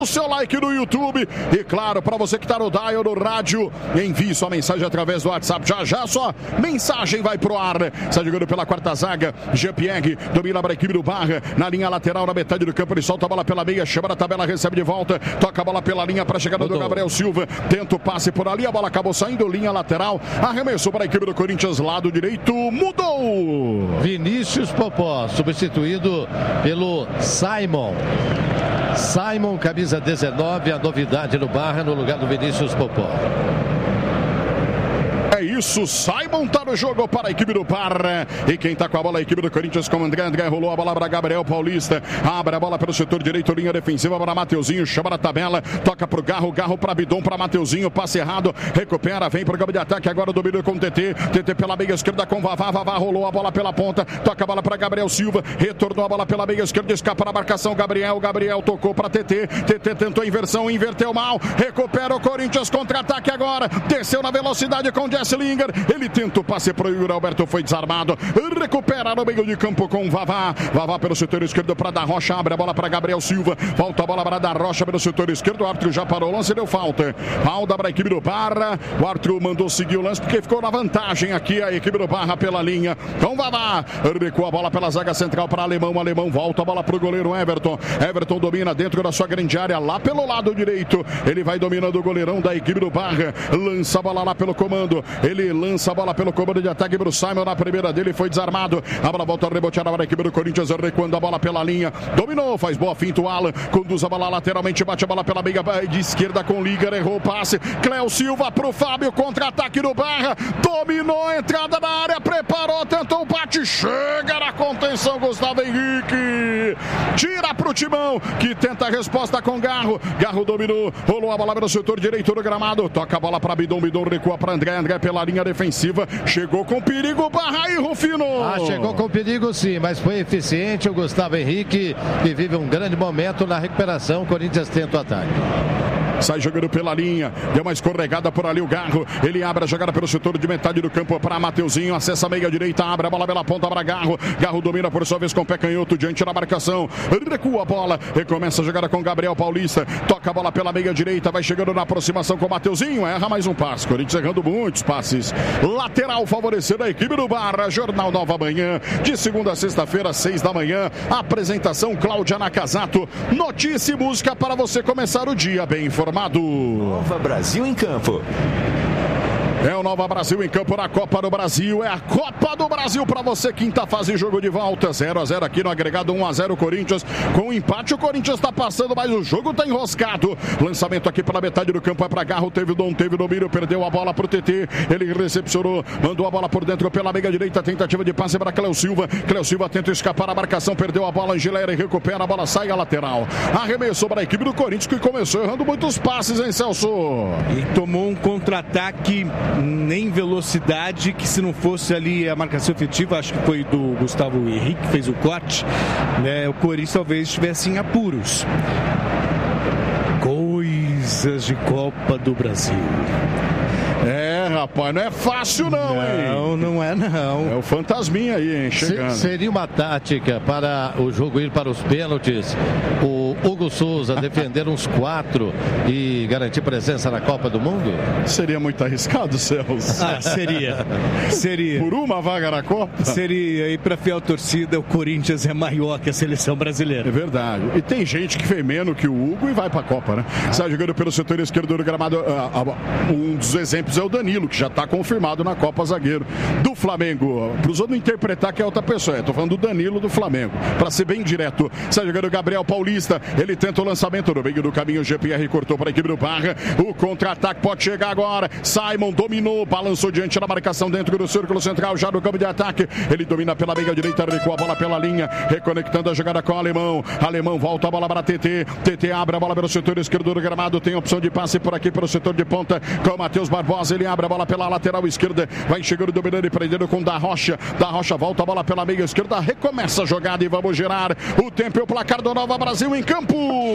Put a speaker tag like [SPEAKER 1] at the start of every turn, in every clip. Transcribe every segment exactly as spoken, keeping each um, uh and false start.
[SPEAKER 1] o seu like no YouTube e claro, para você que está no dial no rádio, envie sua mensagem através do WhatsApp. Já já sua mensagem vai pro ar. Está jogando pela quarta zaga, Jean-Pierre domina a equipe do Barra na linha lateral, na metade do campo, ele solta a bola pela meia, chama na tabela, recebe de volta, toca a bola pela linha para a chegada do Gabriel Silva, tenta o passe por ali, a bola acabou saindo, linha lateral, arremessou para a equipe do Corinthians, lado direito, mudou.
[SPEAKER 2] Vinícius Popó, substituído pelo Simon. Simon, camisa dezenove, a novidade no Barra no lugar do Vinícius Popó.
[SPEAKER 1] É isso, Simon tá no jogo para a equipe do Barra. E quem tá com a bola é a equipe do Corinthians com o André. André rolou a bola para Gabriel Paulista. Abre a bola pelo setor direito, linha defensiva para Mateuzinho. Chama na tabela, toca pro Garro. Garro para Bidon, para Mateuzinho. Passe errado, recupera, vem pro campo de ataque. Agora domina com o T T. T T pela meia esquerda com Vavá. Vavá rolou a bola pela ponta. Toca a bola para Gabriel Silva. Retornou a bola pela meia esquerda. Escapa na marcação. Gabriel. Gabriel tocou para T T. T T tentou a inversão, inverteu mal. Recupera o Corinthians, contra-ataque agora. Desceu na velocidade com o Jesse Linger. Ele tenta o passe pro Yuri Alberto, foi desarmado. Recupera no meio de campo com Vavá. Vavá pelo setor esquerdo para Da Rocha. Abre a bola para Gabriel Silva. Volta a bola para Da Rocha pelo setor esquerdo. O árbitro já parou o lance, deu falta. Falta para a equipe do Barra. O árbitro mandou seguir o lance porque ficou na vantagem aqui a equipe do Barra pela linha. Com Vavá. Recua a bola pela zaga central para Alemão. Alemão volta a bola para o goleiro Everton. Everton domina dentro da sua grande área lá pelo lado direito. Ele vai dominando o goleirão da equipe do Barra. Lança a bola lá pelo comando. Ele lança a bola pelo comando de ataque para o Simon. Na primeira dele foi desarmado. A bola volta a rebotear para a equipe do Corinthians. Recuando a bola pela linha. Dominou, faz boa finta o Alan. Conduz a bola lateralmente, bate a bola pela meia de esquerda com Liga. Errou o passe. Cléo Silva para o Fábio. Contra-ataque do Barra. Dominou a entrada da área. Preparou, tentou o bate. Chega na contenção Gustavo Henrique. Tira para o Timão, que tenta a resposta com Garro. Garro dominou. Rolou a bola pelo setor direito do gramado. Toca a bola para Bidon. Bidon recua para André. André pela linha defensiva. Chegou com perigo. Barra aí, Rufino.
[SPEAKER 2] Ah, chegou com perigo sim, mas foi eficiente o Gustavo Henrique, que vive um grande momento na recuperação. O Corinthians tenta o ataque.
[SPEAKER 1] Sai jogando pela linha, deu uma escorregada por ali o Garro, ele abre a jogada pelo setor de metade do campo para Mateuzinho, acessa a meia direita, abre a bola pela ponta para Garro, Garro domina por sua vez com o pé canhoto diante da marcação, recua a bola, recomeça a jogada com Gabriel Paulista, toca a bola pela meia direita, vai chegando na aproximação com o Mateuzinho, erra mais um passe, Corinthians errando muitos passes, lateral favorecendo a equipe do Barra. Jornal Nova Manhã, de segunda a sexta-feira, seis da manhã, apresentação Cláudia Nakazato, notícia e música para você começar o dia bem informado.
[SPEAKER 3] Nova Brasil em campo.
[SPEAKER 1] É o Nova Brasil em campo na Copa do Brasil. É a Copa do Brasil para você. Quinta fase, jogo de volta. zero a zero aqui no agregado. um a zero Corinthians. Com o empate, o Corinthians está passando, mas o jogo está enroscado. Lançamento aqui pela metade do campo. É para Garro. Teve o Dom, teve o domínio. Perdeu a bola para o T T. Ele recepcionou. Mandou a bola por dentro pela meia direita. Tentativa de passe para Cléo Silva. Cléo Silva tenta escapar a marcação. Perdeu a bola. Angelera recupera. A bola sai a lateral. Arremessou para a equipe do Corinthians, que começou errando muitos passes, hein, Celso?
[SPEAKER 4] E tomou um contra-ataque nem velocidade, que se não fosse ali a marcação efetiva, acho que foi do Gustavo Henrique que fez o corte, né, o Corinthians talvez estivesse em apuros. Coisas de Copa do Brasil.
[SPEAKER 1] É, rapaz, não é fácil não,
[SPEAKER 4] não
[SPEAKER 1] hein?
[SPEAKER 4] Não, não é não.
[SPEAKER 1] É o fantasminha aí, hein, chegando.
[SPEAKER 2] Se, seria uma tática para o jogo ir para os pênaltis, o Hugo Souza defender uns quatro e garantir presença na Copa do Mundo?
[SPEAKER 1] Seria muito arriscado, Celso.
[SPEAKER 4] Ah, seria. Seria.
[SPEAKER 1] Por uma vaga na Copa?
[SPEAKER 4] Seria. E para fiel torcida, o Corinthians é maior que a seleção brasileira.
[SPEAKER 1] É verdade. E tem gente que fez menos que o Hugo e vai para a Copa, né? Sai jogando pelo setor esquerdo do gramado. Um dos exemplos é o Danilo, que já está confirmado na Copa, zagueiro do Flamengo. Para os outros não interpretar que é outra pessoa. Estou falando do Danilo do Flamengo. Para ser bem direto. Sai jogando Gabriel Paulista. Ele tenta o lançamento no meio do caminho. O G P R cortou para a equipe do Barra. O contra-ataque pode chegar agora. Simon dominou, balançou diante da marcação dentro do círculo central, já no campo de ataque. Ele domina pela meia direita, recua a bola pela linha, reconectando a jogada com o Alemão. Alemão volta a bola para T T. T T abre a bola pelo setor esquerdo do gramado. Tem opção de passe por aqui pelo setor de ponta com o Matheus Barbosa. Ele abre a bola pela lateral esquerda. Vai chegando, dominando e prendendo com Da Rocha. Da Rocha volta a bola pela meia esquerda. Recomeça a jogada e vamos girar o tempo e o placar do Nova Brasil em campo.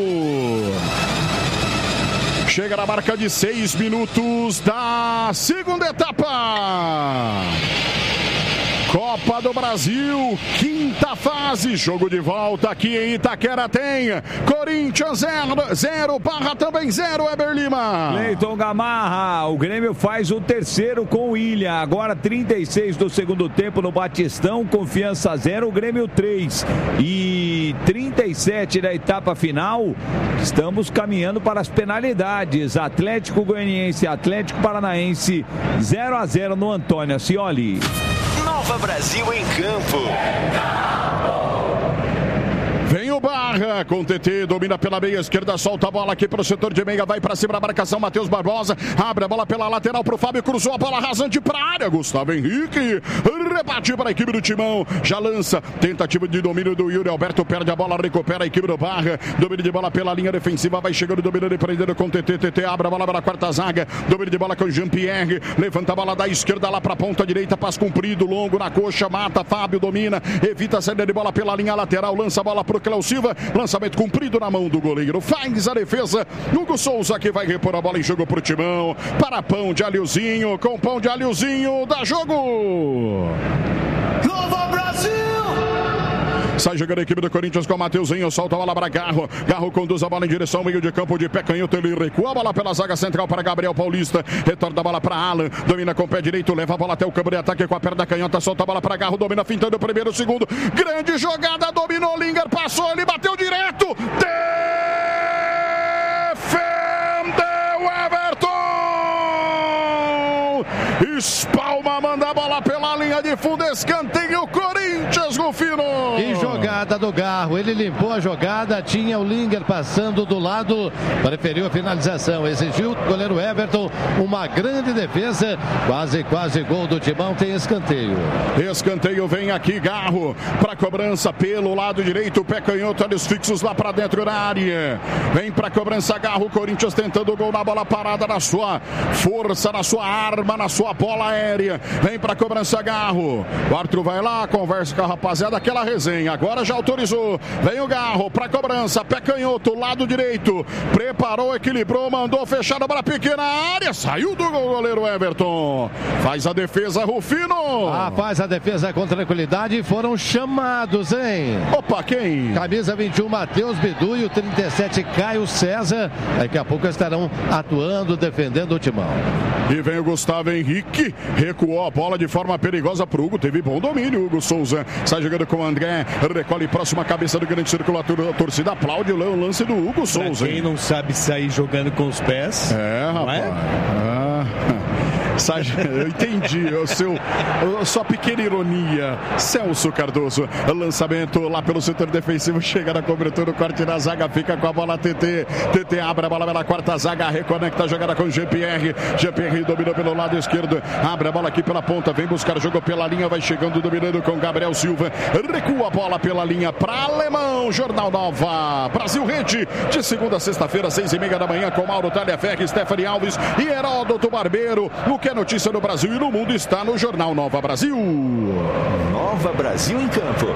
[SPEAKER 1] Chega na marca de seis minutos da segunda etapa. Copa do Brasil, quinta fase, jogo de volta aqui em Itaquera tem Corinthians zero, zero, Barra também zero, Eber Lima.
[SPEAKER 5] Cleiton Gamarra, o Grêmio faz o terceiro com o Ilha, agora trinta e seis do segundo tempo no Batistão, Confiança zero, o Grêmio três e trinta e sete da etapa final, estamos caminhando para as penalidades, Atlético Goianiense, Atlético Paranaense, zero a zero no Antônio Ascioli.
[SPEAKER 3] Nova Brasil em campo.
[SPEAKER 1] Vem o Barra com o T T, domina pela meia esquerda, solta a bola aqui para o setor de meia, vai para cima da marcação, Matheus Barbosa, abre a bola pela lateral para o Fábio, cruzou a bola rasante para a área, Gustavo Henrique, rebate para a equipe do Timão, já lança, tentativa de domínio do Yuri Alberto, perde a bola, recupera a equipe do Barra, domínio de bola pela linha defensiva, vai chegando, dominando e prendendo com o T T, T T abre a bola para a quarta zaga, domínio de bola com o Jean-Pierre, levanta a bola da esquerda lá para a ponta direita, passo comprido, longo na coxa, mata, Fábio domina, evita a saída de bola pela linha lateral, lança a bola para o Cléo Silva, lançamento comprido na mão do goleiro, faz a defesa, Hugo Souza que vai repor a bola em jogo pro Timão, para pão de alhozinho, com pão de alhozinho, dá jogo!
[SPEAKER 3] Nova Brasil!
[SPEAKER 1] Sai jogando a equipe do Corinthians com o Mateuzinho, solta a bola para Garro, Garro conduz a bola em direção ao meio de campo de pé canhoto, ele recua a bola pela zaga central para Gabriel Paulista, retorna a bola para Alan, domina com o pé direito, leva a bola até o campo de ataque com a perna canhota, solta a bola para Garro, domina fintando o primeiro, segundo, grande jogada, dominou, Linger, passou, ele bateu direto, defendeu Everton! Espalma, manda a bola pela linha de fundo, escanteio, Corinthians, Rufino.
[SPEAKER 2] E jogada do Garro, ele limpou a jogada, tinha o Linger passando do lado, preferiu a finalização, exigiu o goleiro Everton, uma grande defesa, quase, quase gol do Timão, tem escanteio.
[SPEAKER 1] Escanteio vem aqui, Garro, para cobrança pelo lado direito, pé canhoto, olhos fixos lá para dentro da área. Vem para cobrança, Garro, Corinthians tentando o gol na bola parada, na sua força, na sua arma, na sua bola aérea. Vem para cobrança, Garro. O Arthur vai lá, conversa com a rapaziada, aquela resenha. Agora já autorizou. Vem o Garro para cobrança, pé canhoto, lado direito. Preparou, equilibrou, mandou fechada para a pequena área. Saiu do gol, goleiro Everton. Faz a defesa, Rufino.
[SPEAKER 2] Ah, faz a defesa com tranquilidade. Foram chamados, hein?
[SPEAKER 1] Opa, quem?
[SPEAKER 2] Camisa vinte e um, Matheus Bidu, e o trinta e sete, Caio César. Daqui a pouco estarão atuando, defendendo o Timão.
[SPEAKER 1] E vem o Gustavo Henrique, recuou a bola de forma perigosa pro Hugo, teve bom domínio, Hugo Souza, sai jogando com o André, recolhe próxima cabeça do grande círculo, a torcida aplaude o lance do Hugo Souza.
[SPEAKER 4] Pra quem não sabe sair jogando com os pés.
[SPEAKER 1] É, rapaz. É? Ah. Eu entendi o seu, a sua pequena ironia, Celso Cardoso. Lançamento lá pelo setor defensivo, chega na cobertura, o corte na zaga, fica com a bola T T. T T abre a bola pela quarta zaga, reconecta a jogada com o G P R. G P R dominou pelo lado esquerdo, abre a bola aqui pela ponta, vem buscar jogo pela linha, vai chegando, dominando com Gabriel Silva. Recua a bola pela linha para Alemão. Jornal Nova Brasil Rede, de segunda a sexta-feira, seis e meia da manhã, com Mauro Talhaferri, Stephanie Alves e Heródoto Barbeiro. O que é notícia no Brasil e no mundo está no Jornal Nova Brasil.
[SPEAKER 3] Nova Brasil em campo.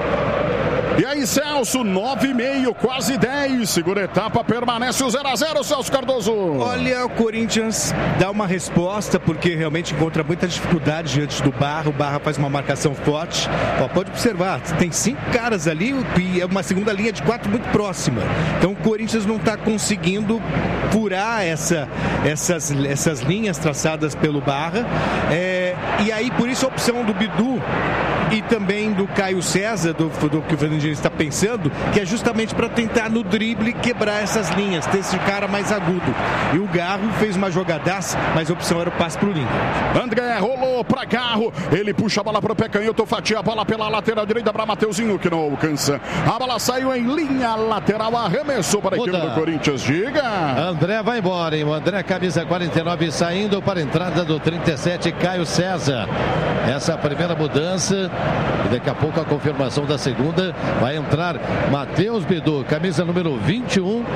[SPEAKER 1] E aí, Celso, nove e meio, quase dez. Segunda etapa, permanece o zero a zero, Celso Cardoso.
[SPEAKER 4] Olha, o Corinthians dá uma resposta, porque realmente encontra muita dificuldade diante do Barra. O Barra faz uma marcação forte. Ó, pode observar, tem cinco caras ali e é uma segunda linha de quatro muito próxima. Então o Corinthians não está conseguindo furar essa, essas, essas linhas traçadas pelo Barra. É, e aí, por isso, a opção do Bidu e também do Caio César, do, do que o Fernandinho está pensando, que é justamente para tentar no drible quebrar essas linhas, ter esse cara mais agudo. E o Garro fez uma jogadaça, mas a opção era o passe pro Lincoln.
[SPEAKER 1] André rolou para Garro, ele puxa a bola pro pé canhoto, fatia a bola pela lateral direita para Mateuzinho, que não alcança. A bola saiu em linha lateral, arremessou para a equipe do Corinthians. Diga!
[SPEAKER 2] André vai embora, hein? O André, camisa quarenta e nove, saindo para a entrada do trinta e sete, Caio César. Essa é a primeira mudança. E daqui a pouco a confirmação da segunda. Vai entrar Matheus Bidu, camisa número vinte e um.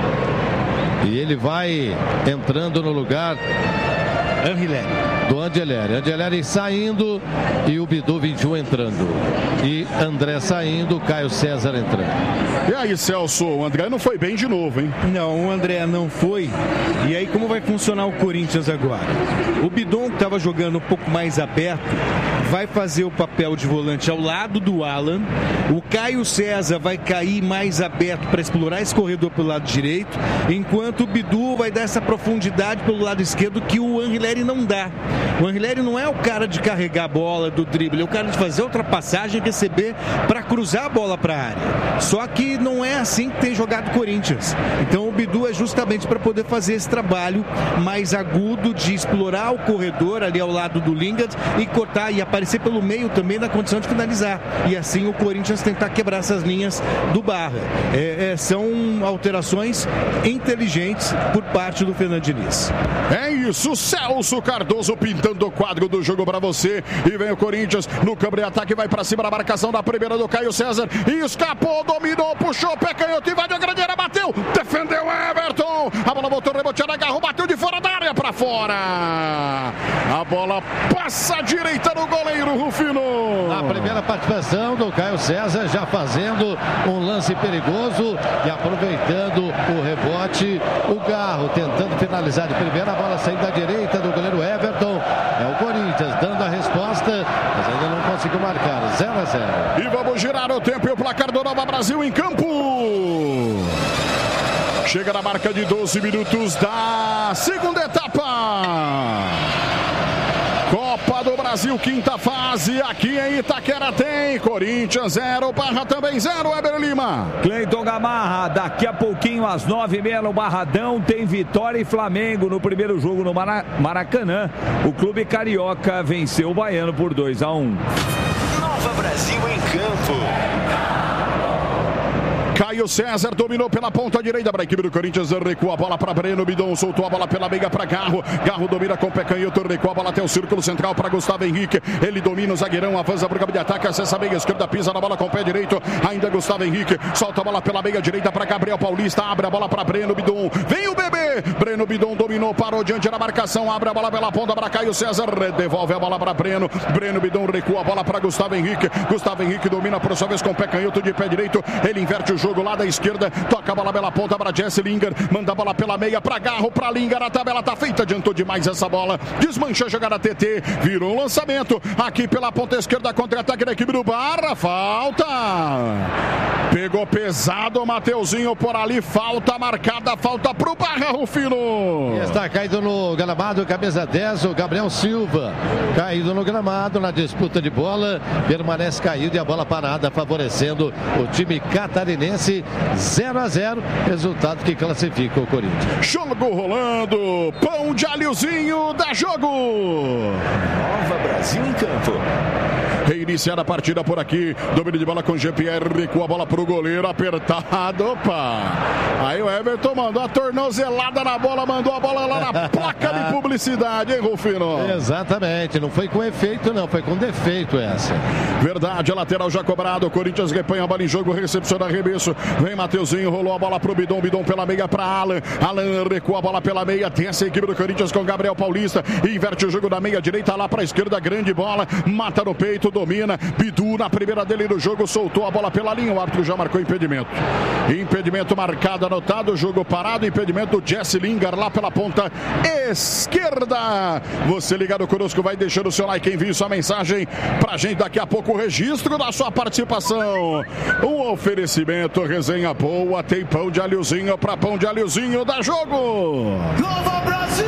[SPEAKER 2] E ele vai entrando no lugar
[SPEAKER 4] Angeleri.
[SPEAKER 2] do Angeleri. Angeleri saindo e o Bidu vinte e um entrando. E André saindo, Caio César entrando.
[SPEAKER 1] E aí, Celso, o André não foi bem de novo, hein?
[SPEAKER 4] Não, o André não foi. E aí, como vai funcionar o Corinthians agora? O Bidon, que estava jogando um pouco mais aberto, vai fazer o papel papel de volante ao lado do Alan. O Caio César vai cair mais aberto para explorar esse corredor pelo lado direito, enquanto o Bidu vai dar essa profundidade pelo lado esquerdo que o Anrileri não dá. O Anrileri não é o cara de carregar a bola do drible, é o cara de fazer a ultrapassagem, receber para cruzar a bola para a área. Só que não é assim que tem jogado o Corinthians. Então o Bidu é justamente para poder fazer esse trabalho mais agudo de explorar o corredor ali ao lado do Lingard e cortar e aparecer pelo meio também na condição de finalizar. E assim o Corinthians tentar quebrar essas linhas do Barra. É, é, são alterações inteligentes por parte do Fernando Diniz.
[SPEAKER 1] É isso, Celso Cardoso pintando o quadro do jogo para você. E vem o Corinthians no campo de ataque, vai para cima da marcação da primeira do Caio César. Escapou, dominou, puxou, pé canhoto, invadiu a grande área, bateu, defendeu Everton. A bola voltou, reboteada, agarrou, bateu de fora da área para fora. A bola passa à direita do goleiro Rufino.
[SPEAKER 2] A primeira participação do Caio César, já fazendo um lance perigoso e aproveitando o rebote. O Garro tentando finalizar de primeira, a bola saindo da direita do goleiro Everton. É o Corinthians dando a resposta, mas ainda não conseguiu marcar. zero a zero.
[SPEAKER 1] E vamos girar o tempo e o placar do Nova Brasil em campo. Chega na marca de doze minutos da segunda etapa. Copa do Brasil, quinta fase, aqui em Itaquera tem Corinthians zero, Barra também zero, Weber Lima.
[SPEAKER 5] Cleiton Gamarra, daqui a pouquinho às nove e meia no Barradão tem Vitória e Flamengo no primeiro jogo no Maracanã. O clube carioca venceu o Baiano por dois a um.
[SPEAKER 3] Nova Brasil em campo.
[SPEAKER 1] Caio César dominou pela ponta direita para a equipe do Corinthians, recua a bola para Breno Bidon, soltou a bola pela meia para Garro, Garro domina com o pé canhoto, recua a bola até o círculo central para Gustavo Henrique, ele domina o zagueirão, avança para o campo de ataque, acessa a meia esquerda, pisa na bola com o pé direito, ainda Gustavo Henrique, solta a bola pela meia direita para Gabriel Paulista, abre a bola para Breno Bidon, vem o bebê, Breno Bidon dominou, parou diante da marcação, abre a bola pela ponta para Caio César, devolve a bola para Breno, Breno Bidon recua a bola para Gustavo Henrique, Gustavo Henrique domina por sua vez com o pé canhoto de pé direito, ele inverte o jogo lá da esquerda, toca a bola pela ponta para Jesse Lingard, manda a bola pela meia para Garro, para Lingard, a tabela tá feita, adiantou demais essa bola, desmancha a jogada T T, virou um lançamento, aqui pela ponta esquerda, contra-ataque da equipe do Barra, falta, pegou pesado o Mateuzinho por ali, falta marcada, falta pro Barra, Rufino.
[SPEAKER 2] Está caído no gramado, camisa dez, o Gabriel Silva, caído no gramado na disputa de bola, permanece caído e a bola parada, favorecendo o time catarinense. Zero a zero, resultado que classifica o Corinthians.
[SPEAKER 1] Jogo rolando, pão de alhozinho, dá jogo.
[SPEAKER 3] Nova Brasil em campo.
[SPEAKER 1] Reiniciar a partida por aqui, domínio de bola com Jean-Pierre, com a bola pro goleiro, apertado, opa. Aí o Everton mandou a tornozelada na bola, mandou a bola lá na placa de publicidade, hein, Rufino?
[SPEAKER 2] Exatamente, não foi com efeito não, foi com defeito essa.
[SPEAKER 1] Verdade, a lateral já cobrado, o Corinthians repanha a bola em jogo, recepciona arremesso, vem Mateuzinho, rolou a bola pro Bidon, Bidon pela meia pra Alan, Alan recua a bola pela meia, tem essa equipe do Corinthians com Gabriel Paulista, inverte o jogo da meia direita lá pra esquerda, grande bola, mata no peito, domina, Bidu na primeira dele do jogo, soltou a bola pela linha, o árbitro já marcou impedimento. Impedimento marcado, anotado, jogo parado, impedimento do Jesse Lingard lá pela ponta esquerda. Você ligado conosco, vai deixando o seu like, envie sua mensagem pra gente, daqui a pouco o registro da sua participação. Um oferecimento, resenha boa, tem pão de alhozinho pra pão de alhozinho, dá jogo.
[SPEAKER 3] Nova Brasil!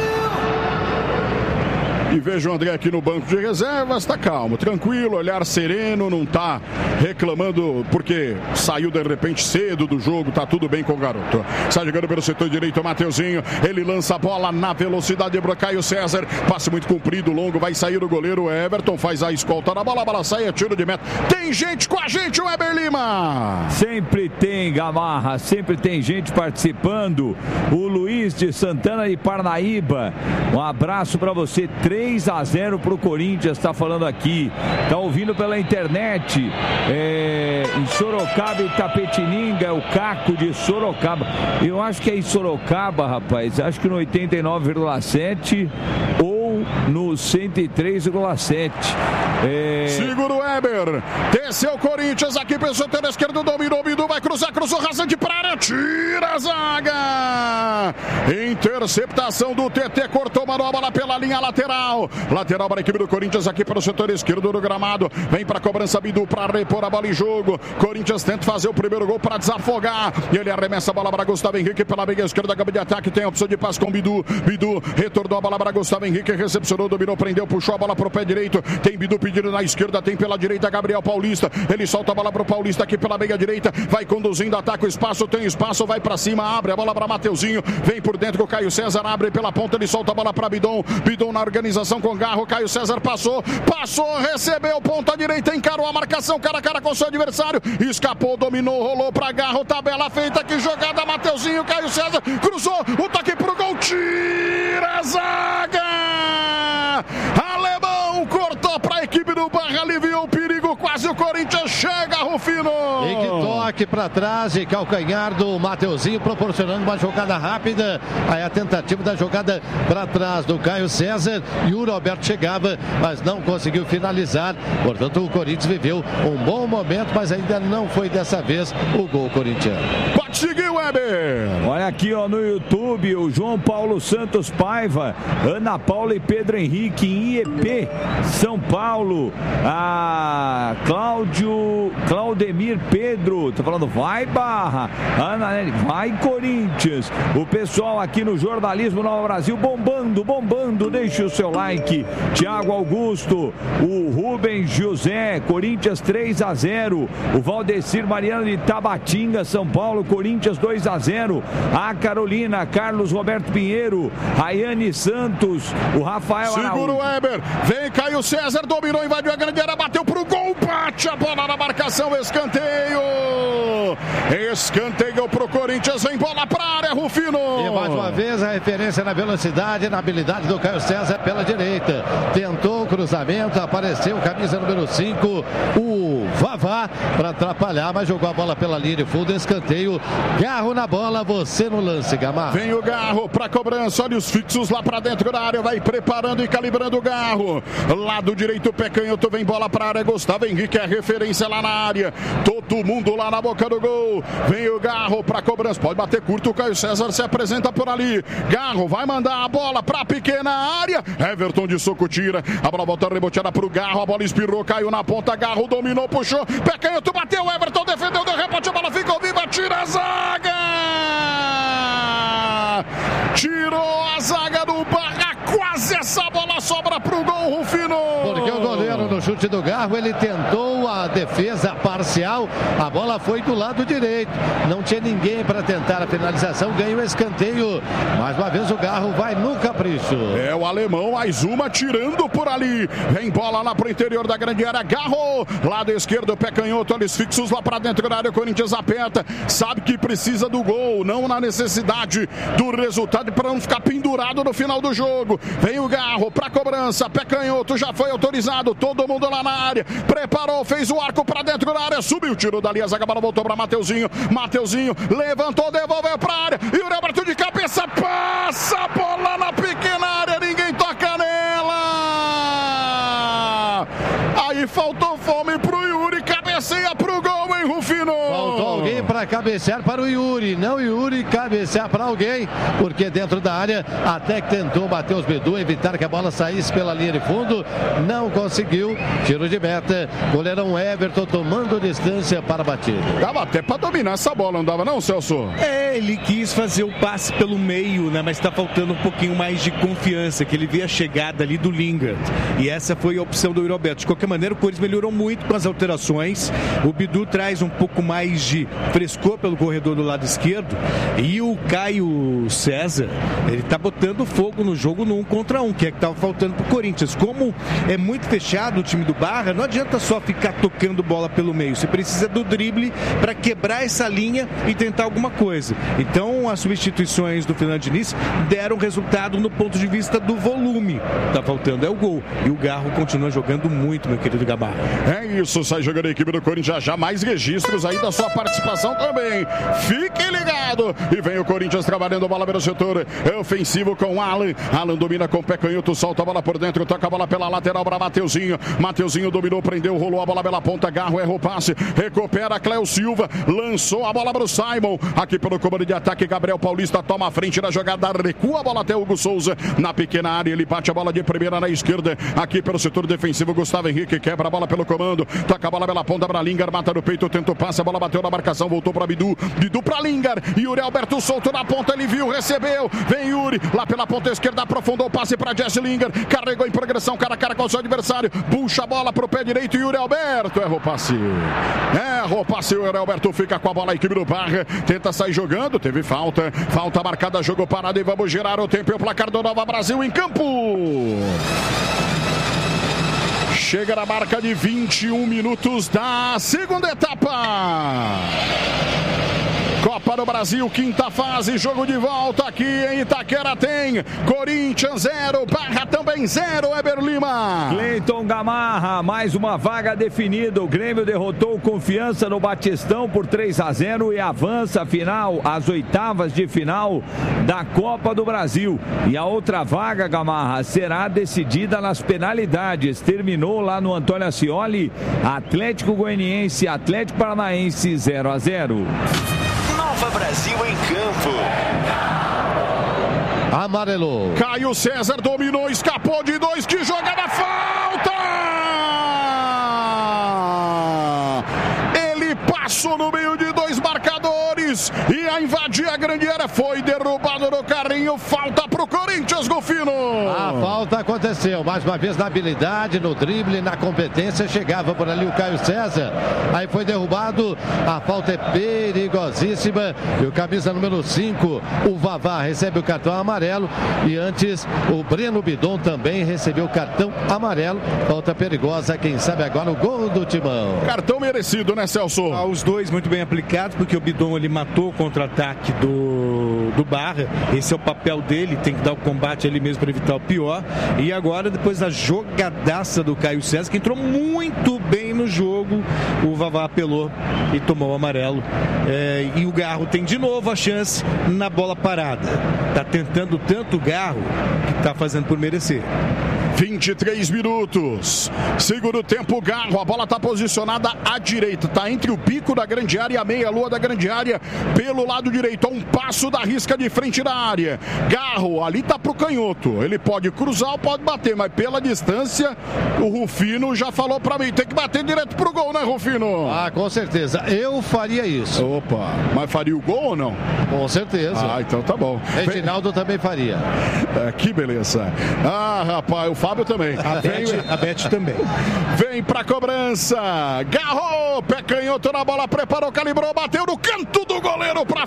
[SPEAKER 1] E veja o André aqui no banco de reservas, tá calmo, tranquilo, olhar sereno, não tá reclamando porque saiu de repente cedo do jogo, tá tudo bem com o garoto. Sai jogando pelo setor direito, o Mateuzinho, ele lança a bola na velocidade pro Caio César, passe muito comprido, longo, vai sair o goleiro Everton, faz a escolta na bola, a bola sai, é tiro de meta. Tem gente com a gente, o Weber Lima!
[SPEAKER 5] Sempre tem, Gamarra, sempre tem gente participando. O Luiz de Santana de Parnaíba, um abraço pra você, três a zero pro Corinthians, tá falando aqui, tá ouvindo pela internet, é, em Sorocaba e Tapetininga, o Caco de Sorocaba, eu acho que é em Sorocaba, rapaz, acho que no oitenta e nove vírgula sete ou no cento e três vírgula sete. É...
[SPEAKER 1] Segura o Weber. Desceu o Corinthians aqui pelo setor esquerdo. Dominou o Bidu. Vai cruzar. Cruzou rasante para a área. Tira a zaga. Interceptação do T T. Cortou, mandou a bola pela linha lateral. Lateral para a equipe do Corinthians aqui pelo setor esquerdo do gramado. Vem para a cobrança Bidu para repor a bola em jogo. Corinthians tenta fazer o primeiro gol para desafogar. E ele arremessa a bola para Gustavo Henrique pela meia esquerda. Gama de ataque. Tem a opção de passe com Bidu. Bidu retornou a bola para Gustavo Henrique. Recepcionou, dominou, prendeu, puxou a bola para o pé direito. Tem Bidu pedindo na esquerda. Tem pela direita Gabriel Paulista. Ele solta a bola para o Paulista aqui pela meia direita. Vai conduzindo, ataca o espaço. Tem espaço, vai para cima. Abre a bola para Mateuzinho. Vem por dentro com o Caio César. Abre pela ponta. Ele solta a bola para Bidon. Bidon na organização com Garro. Caio César passou. Passou, recebeu. Ponta direita. Encarou a marcação. Cara a cara com seu adversário. Escapou, dominou, rolou para Garro. Tabela feita. Que jogada. Mateuzinho. Caio César cruzou. O toque pro gol. Tira a zaga. Alemão cortou para a equipe do Barra. Aliviou o perigo. Quase o Corinthians chega, Rufino.
[SPEAKER 2] E que toque para trás e calcanhar do Mateuzinho, proporcionando uma jogada rápida. Aí a tentativa da jogada para trás do Caio César. E o Roberto chegava, mas não conseguiu finalizar. Portanto, o Corinthians viveu um bom momento, mas ainda não foi dessa vez o gol corintiano.
[SPEAKER 1] Pode seguir, Weber.
[SPEAKER 5] Olha aqui, ó, no YouTube, o João Paulo Santos Paiva, Ana Paula e Pedro Henrique em I E P, São Paulo. A Cláudio, Claudemir Pedro, tá falando, vai Barra. Ana Nelly, vai Corinthians. O pessoal aqui no Jornalismo Nova Brasil bombando, bombando, deixe o seu like. Tiago Augusto, o Rubens José, Corinthians três a zero. O Valdecir Mariano de Tabatinga, São Paulo, Corinthians dois a zero. A Carolina, Carlos Roberto Pinheiro, Rayane Santos, o Rafael Araújo.
[SPEAKER 1] Segura o Weber, vem Caio César, dominou, invadiu a grande área, bateu pro gol, bate a bola na marcação, escanteio. Escanteio pro Corinthians, vem bola pra área, Rufino.
[SPEAKER 2] E mais uma vez a referência na velocidade, na habilidade do Caio César pela direita. Tentou o cruzamento, apareceu camisa número cinco, o Vavá, para atrapalhar, mas jogou a bola pela linha de fundo, escanteio. Garro na bola, você no lance, Gamar.
[SPEAKER 1] Vem o Garro pra cobrança, olha os fixos lá pra dentro da área, vai preparando e calibrando o Garro. Lado direito, pé canhoto, vem bola pra área, Gustavo Henrique é referência lá na área. Todo mundo lá na boca do gol. Vem o Garro pra cobrança, pode bater curto, o Caio César se apresenta por ali. Garro vai mandar a bola pra pequena área. Everton de soco tira, a bola volta reboteada pro Garro, a bola espirrou, caiu na ponta, Garro dominou, puxou, pé canhoto, bateu, Everton defendeu, deu rebote, a bola ficou viva, tira a zaga! Tirou a zaga do Barra, quase essa bola sobra pro gol, Rufino.
[SPEAKER 2] Porque o goleiro no chute do Garro, ele tentou a defesa parcial, a bola foi do lado direito, não tinha ninguém para tentar a finalização, ganha o escanteio, mais uma vez o Garro vai no capricho.
[SPEAKER 1] É o alemão, mais uma tirando por ali, vem bola lá pro interior da grande área, Garro, lado esquerdo, pé canhoto, olhos fixos lá para dentro da área, o Corinthians aperta, sabe que precisa do gol, não na necessidade do resultado para não ficar pendurado no final do jogo. Vem o Garro para cobrança, pé canhoto, já foi autorizado, todo mundo lá na área, preparou, fez o arco para dentro da área, subiu, tirou dali a zaga, bola voltou para Mateuzinho, Mateuzinho levantou, devolveu para a área, e o Roberto de cabeça, passa a bola na pequena área, ninguém toca nela. Aí faltou fome pro Yuri, cabeceia pro gol, hein, Rufino?
[SPEAKER 2] Faltou alguém para cabecear para o Yuri, não o Yuri cabecear para alguém, porque dentro da área até que tentou Matheus Bidu evitar que a bola saísse pela linha de fundo, não conseguiu, tiro de meta, goleirão Everton tomando distância para a batida.
[SPEAKER 1] Dava até para dominar essa bola, não dava não, Celso?
[SPEAKER 4] É, ele quis fazer o passe pelo meio, né, mas está faltando um pouquinho mais de confiança, que ele vê a chegada ali do Lingard, e essa foi a opção do Roberto. De qualquer maneira, o Corinthians melhorou muito com as alterações, o Bidu traz um pouco mais de frescor pelo corredor do lado esquerdo, e o Caio César, ele tá botando fogo no jogo no um contra um, que é que tava faltando pro Corinthians. Como é muito fechado o time do Barra, não adianta só ficar tocando bola pelo meio, você precisa do drible para quebrar essa linha e tentar alguma coisa. Então as substituições do Fernando Diniz deram resultado no ponto de vista do volume, tá faltando é o gol, e o Garro continua jogando muito, meu querido Gabarra.
[SPEAKER 1] É isso, sai jogando a equipe do Corinthians, já, já mais registros aí da sua participação também. também. Fique ligado. E vem o Corinthians trabalhando bola pelo setor ofensivo com Alan. Alan domina com o pé canhoto, solta a bola por dentro, toca a bola pela lateral para Mateuzinho. Mateuzinho dominou, prendeu, rolou a bola pela ponta, Garro errou o passe, recupera Cléo Silva, lançou a bola para o Simon. Aqui pelo comando de ataque, Gabriel Paulista toma a frente na jogada, recua a bola até Hugo Souza. Na pequena área, ele bate a bola de primeira na esquerda. Aqui pelo setor defensivo, Gustavo Henrique quebra a bola pelo comando, toca a bola pela ponta para Lingard, mata no peito, tenta o passe, a bola bateu na marcação, voltou para Bidu, Bidu para Lingard, Yuri Alberto solto na ponta, ele viu, recebeu, vem Yuri, lá pela ponta esquerda, aprofundou o passe para Jesse Lingard, carregou em progressão, cara a cara com o seu adversário, puxa a bola para o pé direito, Yuri Alberto, errou o passe, errou o passe, o Yuri Alberto fica com a bola, a equipe do Barra, tenta sair jogando, teve falta, falta marcada, jogo parado e vamos girar o tempo e o placar do Nova Brasil em campo. Chega na marca de vinte e um minutos da segunda etapa. Copa do Brasil, quinta fase, jogo de volta aqui em Itaquera tem Corinthians zero, Barra também zero, Eber Lima.
[SPEAKER 5] Cleiton Gamarra, mais uma vaga definida, o Grêmio derrotou o Confiança no Batistão por três a zero e avança a final, às oitavas de final da Copa do Brasil. E a outra vaga, Gamarra, será decidida nas penalidades, terminou lá no Antônio Ascioli, Atlético Goianiense, Atlético Paranaense zero a zero.
[SPEAKER 3] Nova Brasil em campo.
[SPEAKER 2] Amarelou.
[SPEAKER 1] Caio César dominou, escapou de dois, que jogada, falta! Ele passou no meio de dois marcadores e a invadir a grande área, foi derrubado no carrinho, falta pro Corinthians, Golfino.
[SPEAKER 2] A falta aconteceu, mais uma vez na habilidade, no drible, na competência, chegava por ali o Caio César, aí foi derrubado, a falta é perigosíssima e o camisa número cinco, o Vavá, recebe o cartão amarelo e antes o Breno Bidon também recebeu o cartão amarelo, falta perigosa, quem sabe agora o gol do Timão.
[SPEAKER 1] Cartão merecido, né, Celso?
[SPEAKER 4] Ah, os dois muito bem aplicados, porque o Bidon ele matou o contra-ataque do, do Barra, esse é o papel dele, tem que dar o combate ali mesmo para evitar o pior, e agora depois da jogadaça do Caio César, que entrou muito bem no jogo, o Vavá apelou e tomou o amarelo, é, e o Garro tem de novo a chance na bola parada, tá tentando tanto o Garro que tá fazendo por merecer.
[SPEAKER 1] vinte e três minutos, segundo tempo, Garro, a bola está posicionada à direita, está entre o bico da grande área e a meia-lua da grande área, pelo lado direito, a um passo da risca de frente da área. Garro, ali está pro canhoto, ele pode cruzar ou pode bater, mas pela distância, o Rufino já falou para mim, tem que bater direto pro gol, né, Rufino?
[SPEAKER 2] Ah, com certeza, eu faria isso.
[SPEAKER 1] Opa, mas faria o gol ou não?
[SPEAKER 2] Com certeza.
[SPEAKER 1] Ah, então tá bom.
[SPEAKER 2] Reginaldo também faria.
[SPEAKER 1] É, que beleza. Ah, rapaz, o Fábio também.
[SPEAKER 4] A Beth, a Beth também.
[SPEAKER 1] Vem pra cobrança. Garro, pé canhoto na bola, preparou, calibrou, bateu no canto do goleiro pra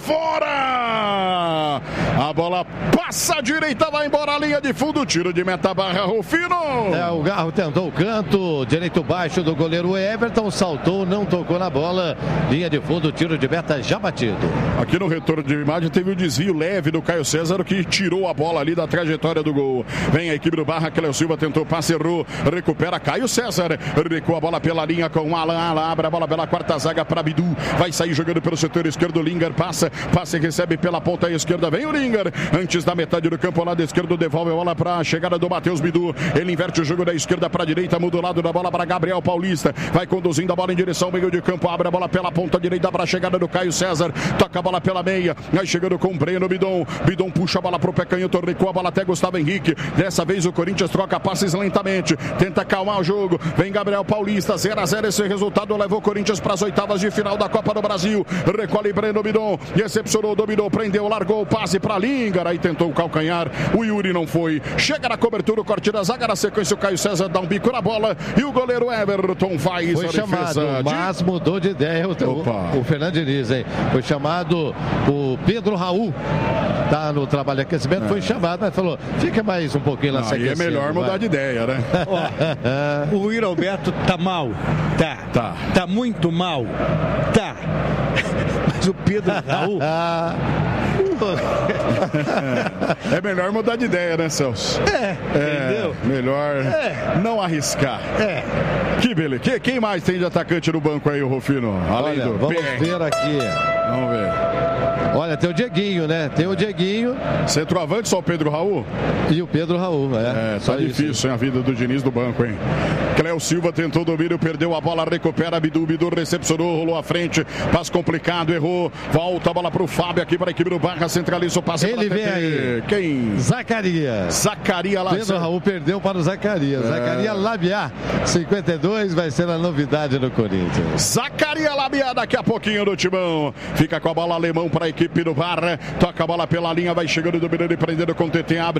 [SPEAKER 1] fora. A bola passa à direita, vai embora a linha de fundo, tiro de meta, Barra, Rufino.
[SPEAKER 2] É, o Garro tentou o canto, direito baixo do goleiro Everton, saltou, não tocou na bola, linha de fundo, tiro de meta já batido.
[SPEAKER 1] Aqui no retorno de imagem teve o um desvio leve do Caio César, que tirou a bola ali da trajetória do gol. Vem a equipe do Barra, Cléo Silva tentou passe, errou, recupera Caio César, recua a bola pela linha com o Alan, Alan abre a bola pela quarta zaga para Bidu, vai sair jogando pelo setor esquerdo, Lingard passa, passa e recebe pela ponta esquerda, vem o Lingard, antes da metade do campo, ao lado esquerdo, devolve a bola para a chegada do Matheus Bidu, ele inverte o jogo da esquerda para a direita, muda o lado da bola para Gabriel Paulista, vai conduzindo a bola em direção ao meio de campo, abre a bola pela ponta direita para a chegada do Caio César, toca a bola pela meia, vai chegando com o Breno Bidon, Bidon puxa a bola para o pé canhoto, recua a bola até Gustavo Henrique, dessa vez o Corinthians troca passes lentamente, tenta acalmar o jogo, vem Gabriel Paulista, zero a zero esse resultado levou o Corinthians para as oitavas de final da Copa do Brasil, recolhe Breno Bidon, recepcionou, dominou, prendeu, largou o passe para Lingard, aí tentou o calcanhar, o Yuri não foi, chega na cobertura, o corte da zaga, na sequência o Caio César dá um bico na bola e o goleiro Everton faz
[SPEAKER 2] foi
[SPEAKER 1] a
[SPEAKER 2] chamado,
[SPEAKER 1] defesa de...
[SPEAKER 2] mas mudou de ideia o, o, o Fernando Diniz, hein? Foi chamado o Pedro Raul, tá no trabalho de aquecimento, é. Foi chamado, mas falou, fica mais um pouquinho lá.
[SPEAKER 1] Aí é melhor mudar vai. de ideia, né?
[SPEAKER 4] Ó, o Yuri Alberto tá mal, tá,
[SPEAKER 1] tá,
[SPEAKER 4] tá muito mal, tá, mas o Pedro Raul...
[SPEAKER 1] é, é melhor mudar de ideia, né, Celso?
[SPEAKER 4] É,
[SPEAKER 1] é
[SPEAKER 4] entendeu?
[SPEAKER 1] Melhor
[SPEAKER 4] é.
[SPEAKER 1] não arriscar.
[SPEAKER 4] É.
[SPEAKER 1] Que beleza. Quem mais tem de atacante no banco aí, o Rufino? Além
[SPEAKER 2] Olha,
[SPEAKER 1] do
[SPEAKER 2] vamos
[SPEAKER 1] P R.
[SPEAKER 2] ver aqui.
[SPEAKER 1] Vamos ver.
[SPEAKER 2] Olha, tem o Dieguinho, né? Tem o Dieguinho.
[SPEAKER 1] Centroavante, só o Pedro Raul?
[SPEAKER 2] E o Pedro Raul, é.
[SPEAKER 1] É,
[SPEAKER 2] só
[SPEAKER 1] tá difícil,
[SPEAKER 2] isso.
[SPEAKER 1] hein, a vida do Diniz do banco, hein? Cléo Silva tentou domínio, perdeu a bola, recupera, Bidu, Bidu recepcionou, rolou à frente, passe complicado, errou, volta a bola pro Fábio aqui para a equipe do Barra, centraliza o passe.
[SPEAKER 2] Ele vem aí.
[SPEAKER 1] Quem?
[SPEAKER 2] Zacarias.
[SPEAKER 1] Zacarias lá.
[SPEAKER 2] Pedro Raul perdeu para o Zacarias. É. Zacarias Labiá, cinquenta e dois, vai ser a novidade do Corinthians.
[SPEAKER 1] Zacarias Labiá daqui a pouquinho no timão. Fica com a bola alemão para a equipe do Barra, toca a bola pela linha, vai chegando, dominando e prendendo com o T T, abre.